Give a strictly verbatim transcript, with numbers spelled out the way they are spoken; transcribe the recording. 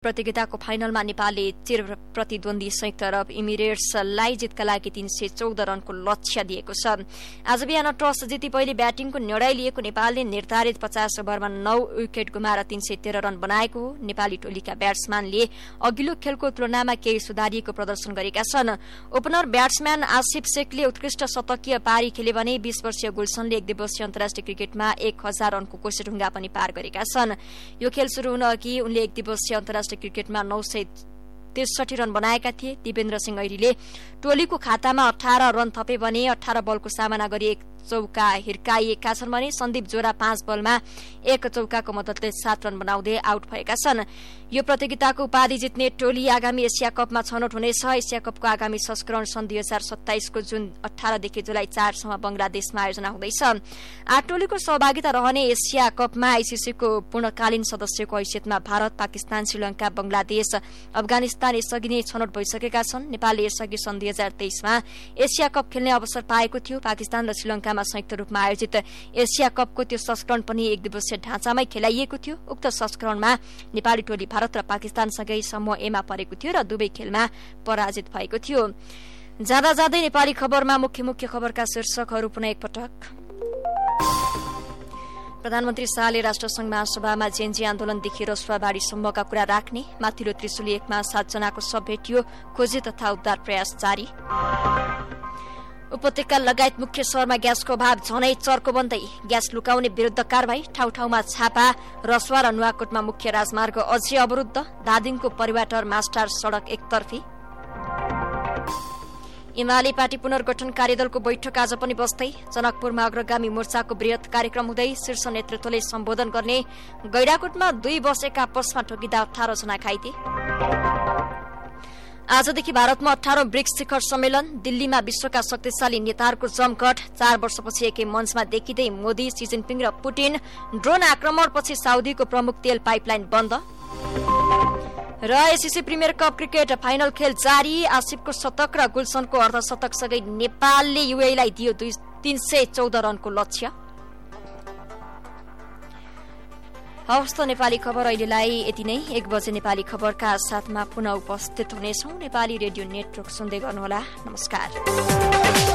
प्रतियोगिताको फाइनलमा नेपालले चिर प्रतिद्वन्दी संयुक्त अरब इमिरेट्सलाई जितका लागि तीन सय चौध रनको लक्ष्य दिएको छ। आज बिहान टस जिती पहिले ब्याटिङको निर्णय लिएको नेपालले निर्धारित पचास ओभरमा नौ विकेट गुमाएर तीन सय तेह्र रन बनाएको हो। नेपाली टोलीका ब्याट्सम्यानले अघिल्लो खेलको तुलनामा केही सुधारिएको प्रदर्शन गरेका छन्। ओपनर ब्याट्सम्यान आसिफ शेखले उत्कृष्ट शतकीय पारी खेले भने बीस वर्षीय गुलसनले एक दिवसीय अन्तर्राष्ट्रिय क्रिकेटमा एक हजार रनको कोसेढुङ्गा पनि पार गरेका छन्। यो खेल शुरू हुन अघि उनले एक दिवसीय अन्तर्राष्ट्रिय क्रिकेटमा नौ सय त्रिसठी रन बनाएका थिए। दिपेन्द्र सिंह ऐरीले टोलीको खातामा अठार रन थपे भने अठार बलको सामना गरी एक चौका हिर्काइएका छन् भने सन्दीप जोरा पाँच बलमा एक चौकाको मद्दतले सात रन बनाउँदै आउट भएका छन्। यो प्रतियोगिताको उपाधि जित्ने टोली आगामी एसिया कपमा छनौट हुनेछ। एसिया कपको आगामी संस्करण सन् दुई हजार सत्ताइसको जुन अठारदेखि जुलाई चारसम्म बंगलादेशमा आयोजना हुँदैछ। आठ टोलीको सहभागिता रहने एसिया कपमा आईसीसीको पूर्णकालीन सदस्यको हैसियतमा भारत, पाकिस्तान, श्रीलंका, बंगलादेश, अफगानिस्तान यसअघि नै छनौट भइसकेका छन्। नेपालले यसअघि सन् दुई हजार तेइसमा एसिया कप खेल्ने अवसर पाएको थियो। पाकिस्तान र श्रीलंकामा संयुक्त रूपमा आयोजित एसिया कपको त्यो संस्करण पनि एक दिवसीय ढाँचामै खेलाइएको थियो। उक्त संस्करणमा नेपाली टोली भारत र पाकिस्तानसँगै समूह एमा परेको थियो र दुवै खेलमा पराजित भएको थियो। जाँदा जाँदै नेपाली खबरमा मुख्य मुख्य खबरका शीर्षकहरू पुनः एकपटक। प्रधानमन्त्री शाहले राष्ट्रसंघ महासभामा जेएनजी आन्दोलनदेखि रसुवाबाड़ीसम्मका कुरा राख्ने। माथिल्लो त्रिशुली एकमा सातजनाको शव भेटियो। खोजी तथा उद्धार प्रयास जारी। उपत्यका लगायत मुख्य शहरमा ग्यासको अभाव झनै चर्को बन्दै। ग्यास लुकाउने विरूद्ध कारवाही। ठाउँ ठाउँमा छापा। रसुवा र नुवाकोटमा मुख्य राजमार्ग अझै अवरुद्ध। धादिङको परिवाटर मास्टर सड़क एकतर्फी। एमाले पार्टी पुनर्गठन कार्यदलको बैठक आज पनि बस्दै। जनकपुरमा अग्रगामी मोर्चाको वृहत कार्यक्रम हुँदै। शीर्ष नेतृत्वले सम्बोधन गर्ने। गैडाकोटमा दुई बसेका आपसमा ठोकिँदा अठार जना घाइते। आजदेखि भारतमा अठारौं ब्रिक्स शिखर सम्मेलन। दिल्लीमा विश्वका शक्तिशाली नेताहरूको जमघट। चार वर्षपछि एकै मञ्चमा देखिँदै मोदी, सी जिनपिङ र पुटिन। ड्रोन आक्रमणपछि साउदीको प्रमुख तेल पाइपलाइन बन्द। र SCC premier cup cricket final खेल जारी। आसिफको शतक र गुलसनको अर्धशतकसँगै नेपालले युएईलाई दियो तीन सय चौध रनको लक्ष्य। हवस् त नेपाली खबर अहिलेलाई यति नै। एक बजे नेपाली खबरका साथमा पुनः उपस्थित हुनेछौं। नेपाली रेडियो नेटवर्क सुन्दै गर्नुहोला। नमस्कार।